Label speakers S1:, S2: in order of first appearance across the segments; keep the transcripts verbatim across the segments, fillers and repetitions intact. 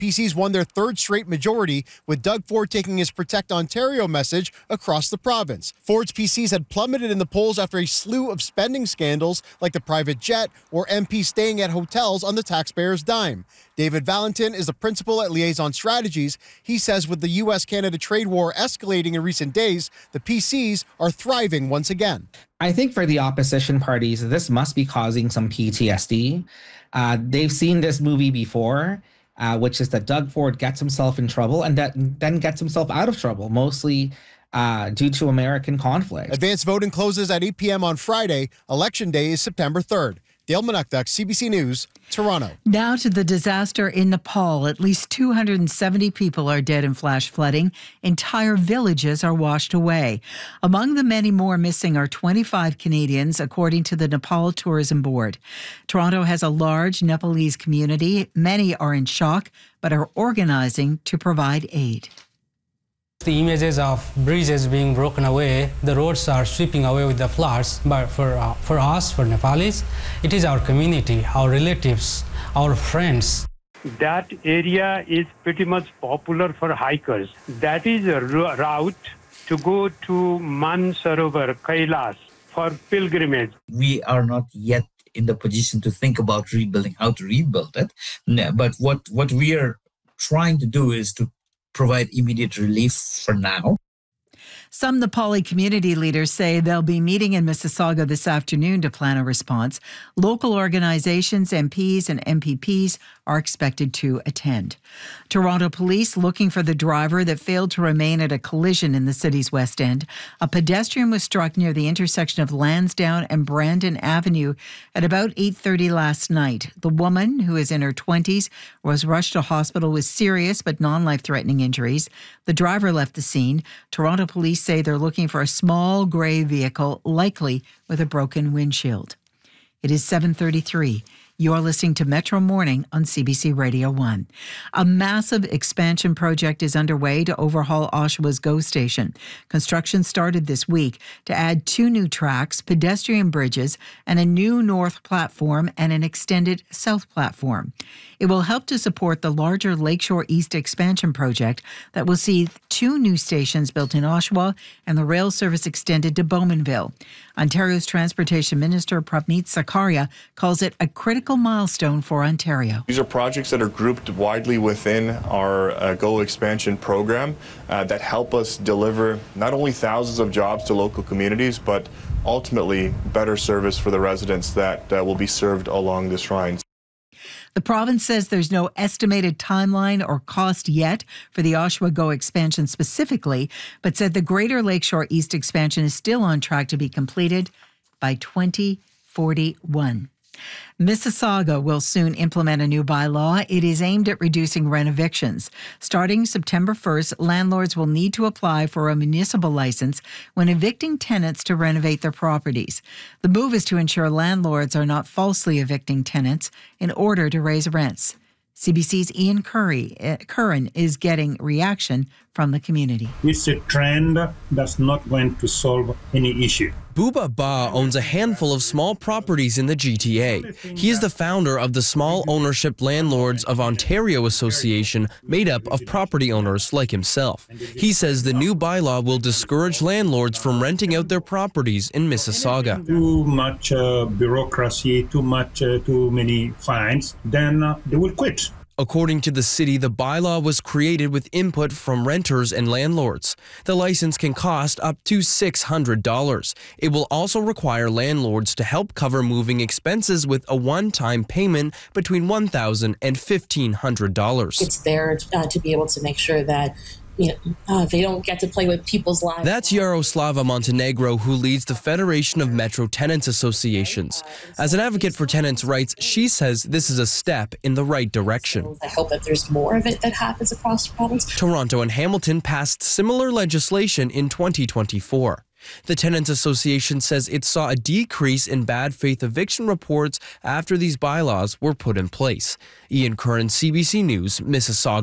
S1: P Cs won their third straight majority, with Doug Ford taking his Protect Ontario message across the province. Ford's P Cs had plummeted in the polls after a slew of spending scandals like the private jet or M Ps staying at hotels on the taxpayers' dime. David Valentin is the principal at Liaison Strategies. He says with the U S Canada trade war escalating in recent days, the P Cs are thriving once again.
S2: I think for the opposition parties, this must be causing some P T S D. Uh, they've seen this movie before, uh, which is that Doug Ford gets himself in trouble and that then gets himself out of trouble, mostly uh, due to American conflict.
S1: Advanced voting closes at eight p.m. on Friday. Election day is September third. Dale Manukduk, C B C News, Toronto.
S3: Now to the disaster in Nepal. At least two hundred seventy people are dead in flash flooding. Entire villages are washed away. Among the many more missing are twenty-five Canadians, according to the Nepal Tourism Board. Toronto has a large Nepalese community. Many are in shock, but are organizing to provide aid.
S4: The images of bridges being broken away, the roads are sweeping away with the floods, but for, uh, for us, for Nepalis, it is our community, our relatives, our friends.
S5: That area is pretty much popular for hikers. That is a route to go to Mansarovar, Kailas, for pilgrimage.
S6: We are not yet in the position to think about rebuilding, how to rebuild it. But what, what we are trying to do is to provide immediate relief for now.
S3: Some Nepali community leaders say they'll be meeting in Mississauga this afternoon to plan a response. Local organizations, M Ps and M P Ps are expected to attend. Toronto police looking for the driver that failed to remain at a collision in the city's West End. A pedestrian was struck near the intersection of Lansdowne and Brandon Avenue at about eight thirty last night. The woman, who is in her twenties, was rushed to hospital with serious but non-life-threatening injuries. The driver left the scene. Toronto police say they're looking for a small gray vehicle, likely with a broken windshield. It is seven thirty-three. You're listening to Metro Morning on C B C Radio one. A massive expansion project is underway to overhaul Oshawa's GO station. Construction started this week to add two new tracks, pedestrian bridges, and a new north platform and an extended south platform. It will help to support the larger Lakeshore East expansion project that will see two new stations built in Oshawa and the rail service extended to Bowmanville. Ontario's Transportation Minister Pramit Sarkaria calls it a critical milestone for Ontario.
S7: These are projects that are grouped widely within our uh, GO expansion program uh, that help us deliver not only thousands of jobs to local communities, but ultimately better service for the residents that uh, will be served along this line.
S3: The province says there's no estimated timeline or cost yet for the Oshawa GO expansion specifically, but said the Greater Lakeshore East expansion is still on track to be completed by twenty forty-one. Mississauga will soon implement a new bylaw. It is aimed at reducing rent evictions. Starting September first, landlords will need to apply for a municipal license when evicting tenants to renovate their properties. The move is to ensure landlords are not falsely evicting tenants in order to raise rents. C B C's Ian Curry, uh, Curran is getting reaction from the community.
S8: It's a trend that's not going to solve any issue.
S9: Buba Ba owns a handful of small properties in the G T A. He is the founder of the Small Ownership Landlords of Ontario Association, made up of property owners like himself. He says the new bylaw will discourage landlords from renting out their properties in Mississauga.
S8: Too much uh, bureaucracy, too much, uh, too many fines, then uh, they will quit.
S9: According to the city, the bylaw was created with input from renters and landlords. The license can cost up to six hundred dollars. It will also require landlords to help cover moving expenses with a one-time payment between one thousand dollars and fifteen hundred dollars.
S10: It's there uh, to be able to make sure that you know, uh, they don't get to play with people's lives.
S9: That's Yaroslava Montenegro, who leads the Federation of Metro Tenants Associations. As an advocate for tenants' rights, she says this is a step in the right direction.
S10: I hope that there's more of it that happens across the province.
S9: Toronto and Hamilton passed similar legislation in twenty twenty-four. The Tenants Association says it saw a decrease in bad faith eviction reports after these bylaws were put in place. Ian Curran, C B C News, Mississauga.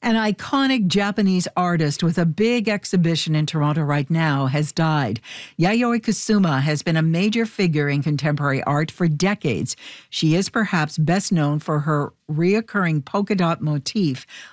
S3: An iconic Japanese artist with a big exhibition in Toronto right now has died. Yayoi Kusama has been a major figure in contemporary art for decades. She is perhaps best known for her reoccurring polka dot motif